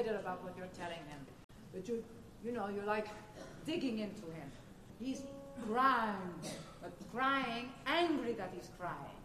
excited about what you're telling him. But you're like digging into him. He's crying, angry that he's crying.